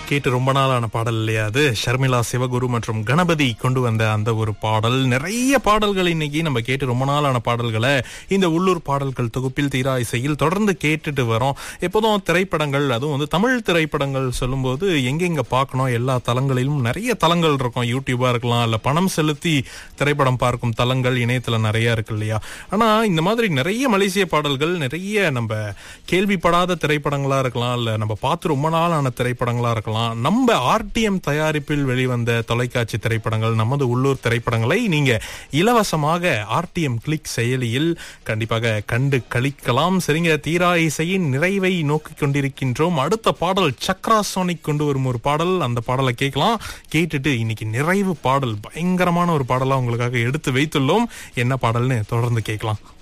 கேட்டு ரொம்ப நாளான பாடல் இல்லையா அது? ஷர்மிளா சிவகுரு மற்றும் கணபதி கொண்டு வந்த அந்த ஒரு பாடல். நிறைய பாடல்கள் இன்னைக்கு நம்ம கேட்டு ரொம்ப நாளான பாடல்களை இந்த உள்ளூர் பாடல்கள் தொகுப்பில் தீரா இசையில் தொடர்ந்து கேட்டுட்டு வரோம். எப்போதும் திரைப்படங்கள், அதுவும் வந்து தமிழ் திரைப்படங்கள் சொல்லும்போது எங்கெங்க பார்க்கணும், எல்லா தளங்களிலும் நிறைய தளங்கள் இருக்கும். யூடியூபா இருக்கலாம், இல்ல பணம் செலுத்தி திரைப்படம் பார்க்கும் தளங்கள் இணையத்துல நிறைய இருக்கு இல்லையா? ஆனா இந்த மாதிரி நிறைய மலேசிய பாடல்கள், நிறைய நம்ம கேள்விப்படாத திரைப்படங்களா இருக்கலாம், இல்ல நம்ம பார்த்து ரொம்ப நாளான திரைப்படங்களா இருக்கலாம், நம்ம ஆர்டிஎம் தயாரிப்பில் வெளிவந்த தொலைக்காட்சி திரைப்படங்கள், நமது உள்ளூர் திரைப்படங்களை நீங்க இலவசமாக ஆர்டிஎம் கிளிக் செயலியில் கண்டிப்பாக கண்டு களிக்கலாம். சரிங்க, தீரா இசையின் நிறைவை நோக்கி கொண்டிருக்கின்றோம். அடுத்த பாடல் சக்ரா சோனிக் கொண்டு வரும் ஒரு பாடல். அந்த பாடலை கேட்கலாம். கேட்டுட்டு இன்னைக்கு நிறைவு பாடல், பயங்கரமான ஒரு பாடலா உங்களுக்காக எடுத்து வைத்துள்ளோம். என்ன பாடல்னு தொடர்ந்து கேட்கலாம்.